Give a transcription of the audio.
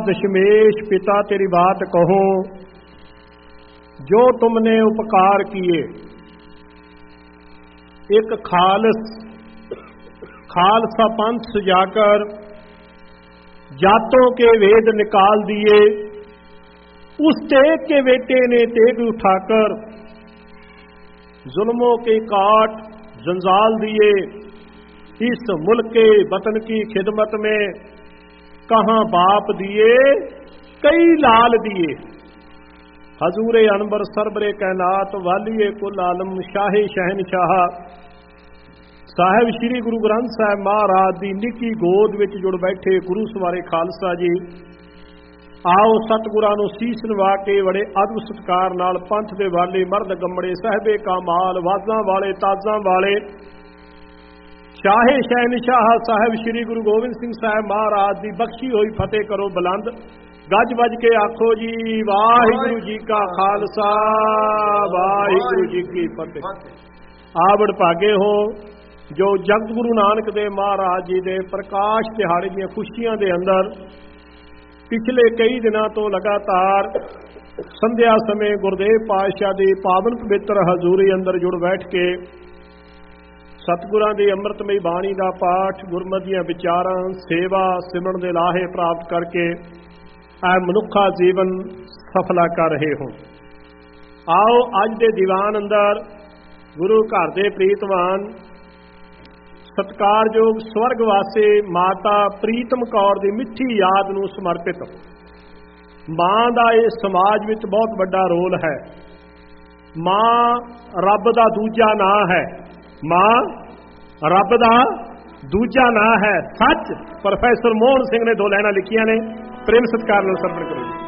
दशमेश पिता तेरी बात कहो, जो तुमने उपकार किए। एक खालसा पंथ सजाकर जातों के वेद निकाल दिए। उस तेग के बेटे ने तेग उठाकर जुल्मों के काट जंजाल दिए। इस मुल्क के वतन की खिदमत में कहां बाप दिए, कई लाल दिए। हजूरे अनबर सरबरे कैनात वालिए कुल आलम शाहे शहनशाह साहिब श्री गुरु ग्रंथ साहिब महाराज दी निੱਕੀ गोद विच जुड़ बैठे गुरु सवारे खालसा जी, आओ सतगुरां नूं सीस नवा के बड़े अदब सत्कार नाल पंथ दे वाले मर्द गम्मड़े साहिबे कामाल वाजां वाले ताजां वाले शाहे शहनशाह साहिब श्री गुरु गोबिंद सिंह साहिब महाराज दी बख्शी होई फतेह करो बुलंद। गज बज के आखो जी वाहिगुरु जी का खालसा वाहिगुरु जी की फतेह। आवड़ भागे हो जो जगत गुरु नानक देव महाराज जी दे प्रकाश दिहाड़े दी खुशियां दे अंदर पिछले कई दिनों तो लगातार संध्या समय गुरदेव पातशाह दी पावन पवित्र हजूरी अंदर जुड़ बैठ के सतगुरां दी अमृतमई बाणी दा पाठ गुरमत दीआं विचारां सेवा सिमरन दे लाहे प्राप्त करके आ मनुखा जीवन सफला कर रहे हो। आओ अज दे दीवान अंदर गुरु घर दे प्रीतवान सत्कारयोग स्वर्गवासी माता प्रीतम कौर दी मिठी याद नूं समर्पित। मां दा इस समाज विच बहुत बड़ा रोल है। मां रब दा दूजा नां है। मां रब दा दूजा नां है। सच प्रोफैसर मोहन सिंह ने दो लाइनां लिखियां ने, प्रेम सत्कार नाल समर्पण करो।